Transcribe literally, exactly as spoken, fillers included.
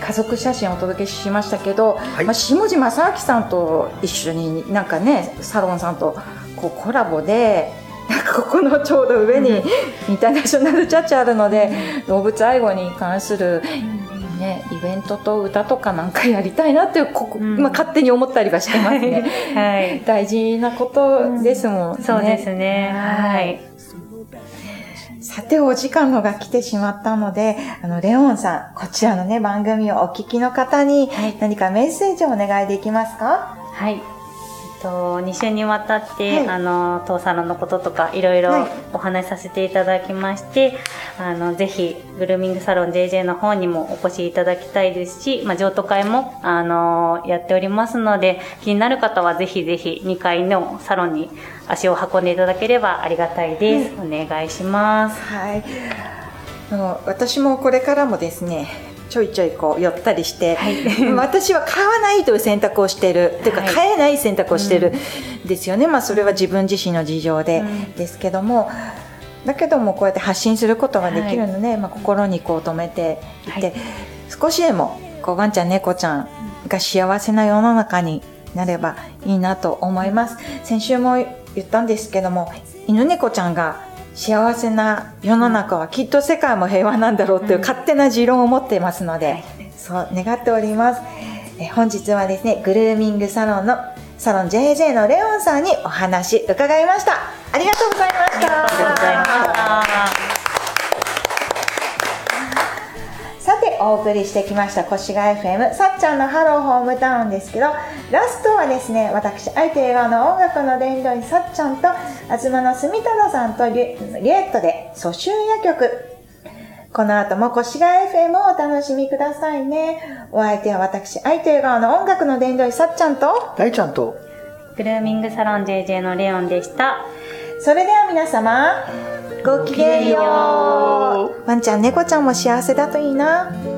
家族写真をお届けしましたけど、 はい、 まあ、下地正明さんと一緒になんかねサロンさんとこうコラボでなんかここのちょうど上にインターナショナルチャーチあるので動物愛護に関する、ね、イベントと歌とかなんかやりたいなってここ、まあ、勝手に思ったりはしてますね、はい、大事なことですもんね、 うん、そうですね、はい、 さてお時間のが来てしまったので、あのレオンさんこちらのね番組をお聞きの方に何かメッセージをお願いできますか？ はい、に週にわたって、はい、あの当サロンのこととかいろいろお話しさせていただきまして、はい、あのぜひグルーミングサロン ジェージェー の方にもお越しいただきたいですし、まあ、譲渡会もあのやっておりますので、気になる方はぜひぜひにかいのサロンに足を運んでいただければありがたいです、はい、お願いします。 はい、あの私もこれからもですねちょいちょいこう寄ったりして、はい、私は買わないという選択をしている、はい、というか買えない選択をしているんですよね、うん、まあそれは自分自身の事情で、うん、ですけども、だけどもこうやって発信することができるので、はい、まあ、心にこう留めていて、はい、少しでもこうワンちゃん猫ちゃんが幸せな世の中になればいいなと思います。先週も言ったんですけども、犬猫ちゃんが幸せな世の中はきっと世界も平和なんだろうという勝手な持論を持っていますので、そう願っております。え本日はですねグルーミングサロンのサロン ジェージェー のレオンさんにお話伺いました。ありがとうございました。ありがとうございました。さてお送りしてきました越谷 エフエム さっちゃんのハローホームタウンですけど、ラストはですね私愛と笑顔の音楽の伝道師さっちゃんと東の住太郎さんとリエットで蘇州夜曲。この後も越谷 エフエム をお楽しみくださいね。お相手は私愛と笑顔の音楽の伝道師さっちゃんと大ちゃんとグルーミングサロン ジェージェー のレオンでした。 それでは皆様ごきげんよう。ワンちゃん猫ちゃんも幸せだといいな。